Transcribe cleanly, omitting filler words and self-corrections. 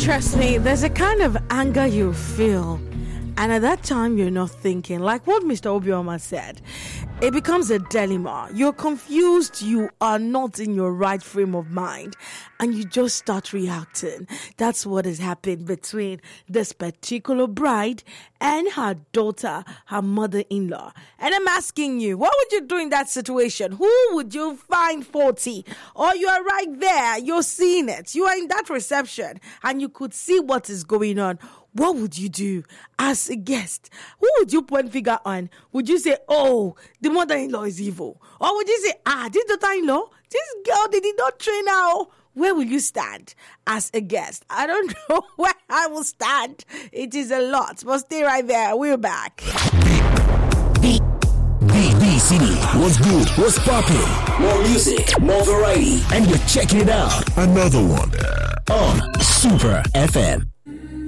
Trust me, there's a kind of anger you feel. And at that time, you're not thinking. Like what Mr. Obioma said, it becomes a dilemma. You're confused. You are not in your right frame of mind. And you just start reacting. That's what has happened between this particular bride and her daughter, her mother-in-law. And I'm asking you, what would you do in that situation? Who would you find faulty? Or you are right there. You're seeing it. You are in that reception. And you could see what is going on. What would you do as a guest? Who would you point finger on? Would you say, oh, the mother-in-law is evil? Or would you say, this daughter-in-law, this girl, they did not train her? Where will you stand as a guest? I don't know where I will stand. It is a lot. But stay right there. We're back. The City. What's good? What's popping? More music, more variety. And you're checking it out. Another one. On Super FM.